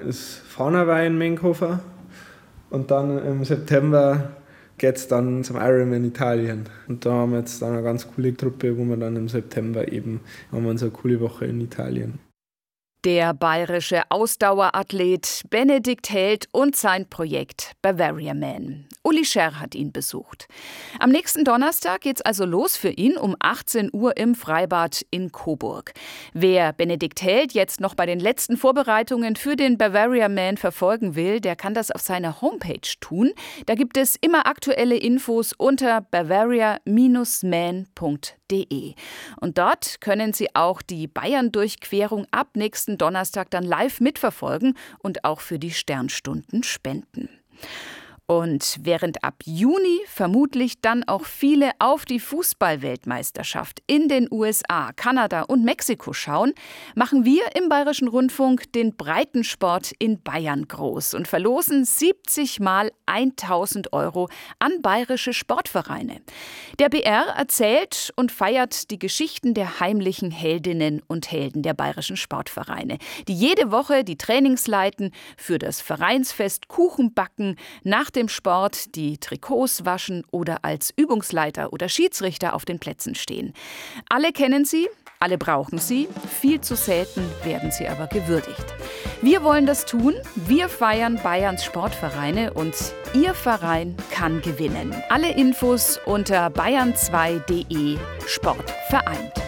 ist Fahnenweih in Menkhofer und dann im September geht es dann zum Ironman Italien. Und da haben wir jetzt dann eine ganz coole Truppe, wo wir dann im September eben haben wir uns eine coole Woche in Italien. Der bayerische Ausdauerathlet Benedikt Held und sein Projekt Bavaria Man. Uli Scherr hat ihn besucht. Am nächsten Donnerstag geht's also los für ihn um 18 Uhr im Freibad in Coburg. Wer Benedikt Held jetzt noch bei den letzten Vorbereitungen für den Bavaria Man verfolgen will, der kann das auf seiner Homepage tun. Da gibt es immer aktuelle Infos unter bavaria-man.de. Und dort können Sie auch die Bayern-Durchquerung ab nächsten Donnerstag dann live mitverfolgen und auch für die Sternstunden spenden. Und während ab Juni vermutlich dann auch viele auf die Fußball-Weltmeisterschaft in den USA, Kanada und Mexiko schauen, machen wir im Bayerischen Rundfunk den Breitensport in Bayern groß und verlosen 70 mal 1.000 € an bayerische Sportvereine. Der BR erzählt und feiert die Geschichten der heimlichen Heldinnen und Helden der bayerischen Sportvereine, die jede Woche die Trainings leiten, für das Vereinsfest Kuchen backen, nach dem Sport die Trikots waschen oder als Übungsleiter oder Schiedsrichter auf den Plätzen stehen. Alle kennen sie, alle brauchen sie, viel zu selten werden sie aber gewürdigt. Wir wollen das tun, wir feiern Bayerns Sportvereine und Ihr Verein kann gewinnen. Alle Infos unter bayern2.de Sport vereint.